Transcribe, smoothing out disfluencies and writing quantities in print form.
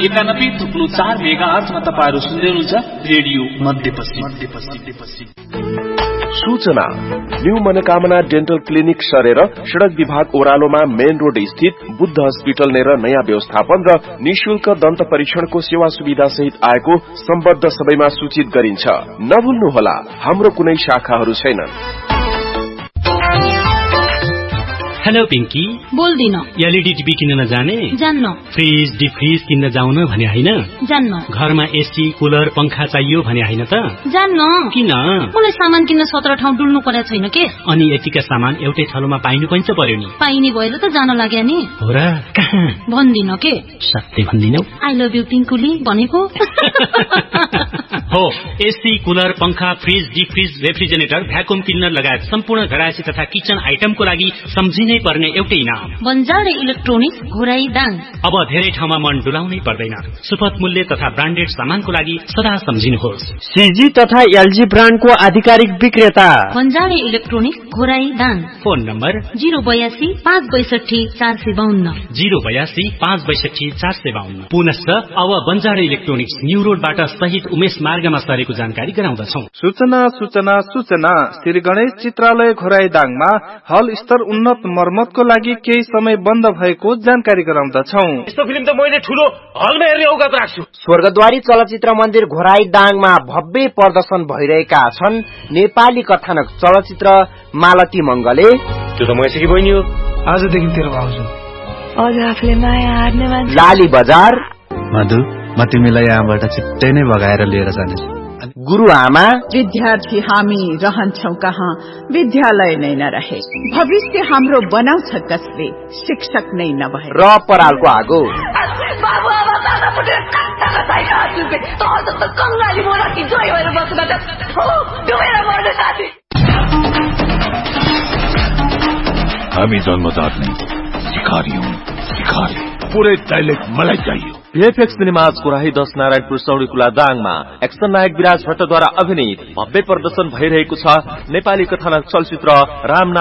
91.4 मेगाहर्जमा तपाईहरु सुन्दै हुनुहुन्छ रेडियो मध्यपश्चिम। सूचना न्यू मनोकामना डेन्टल क्लिनिक सरेर सड़क विभाग ओह्रालोमा मेन रोड स्थित बुद्ध हस्पिटल नेर नयाँ व्यवस्थापन र निशुल्क दन्त परीक्षणको सेवा सुविधा सहित आएको सम्बद्ध सबैमा सूचित गरिन्छ। नभुल्नुहोला, हाम्रो कुनै शाखाहरू छैनन्। हेलो पिंकी, बोल्दिन। एलईडी टिभी किन्न नजाने? जान्न। फ्रिज डिफ्रिज किन्न जाउन भने हैन? जान्न। घरमा एसी कुलर पंखा चाहियो भने हैन त? जान्न। किन? मलाई सामान किन्न 17 ठाउँ डुल्नु पर्या छैन के? अनि यतिका सामान एउटै ठाउँमा पाइनु पनि पर्यो नि। पाइने भएर त जान लाग्या नि। हो र? कहाँ? भन्दिन के? सत्य भन्दिनौ? आई लभ यु पिंकुली भनेको। हो, एसी कुलर पंखा फ्रिज डिफ्रिज रेफ्रिजरेटर भ्याकुम क्लिनर लगायत सम्पूर्ण घरायसी तथा किचन आइटमको लागि सम्झिनै पर्ने एउटै नाम बन्जारे इलेक्ट्रोनिक्स घोराई दाङ। अब धेरै ठाउँमा मन डुलाउनै पर्दैन। सुपथ मूल्य तथा ब्रान्डेड सामानको लागि सदा सम्झिनुहोस्। सीजी तथा एलजी ब्रान्डको आधिकारिक विक्रेता बन्जारे electronics Ghorahi Dang. Phone number 082 562 452 082 562 452। पुनश्च अब बन्जारे इलेक्ट्रोनिक्स न्यू रोडबाट सहित उमेश मार्गमा सरेको जानकारी गराउँदछौं। सूचना सूचना सूचना श्री गणेश चित्रालय घोराई दाङमा हल स्तर उन्नत मर्मतको लागि केही समय बन्द भएको जानकारी गराउँदछौं। यस्तो फिल्म त मैले ठूलो हलमा हेर्ने औकात राख्छु। स्वर्गद्वारी चलचित्र मन्दिर घोराई दाङमा भव्य प्रदर्शन भइरहेका छन् नेपाली कथानक चलचित्र मालती मंगले। त्यो त मैसेकी बहिनी हो। आजदेखि तेरो भाउजू। हजुर आफूले माया हार्ने मान्छे। लाली बजार। मधु, म तिमीलाई यहाँबाट छिट्टै नै भगाएर लिएर जानेछु। गुरुआमा। विद्यार्थी हामी रहन्छौं कहाँ विद्यालय नै नरहे। भविष्य हाम्रो बनाउँछ कसले शिक्षक नै नभए। र परालको आगो। बाबु आमा दादा पुटे कत्ताको छैन हजुरले त त कंगाली मोरा कि जोइ भएर बस्दा त हो डुबेर मर्ने साथी। हामी जन्मजात नै शिकारी हौं, शिकारी। पुरै डाइलेक्ट मलाई चाहियो। VFX cinemas Korahi 10 Narayanpur सौडीकुला दाङमा action नायक विराज भट्टद्वारा अभिनीत भव्य प्रदर्शन भइरहेको छ नेपाली कथानक चलचित्र राम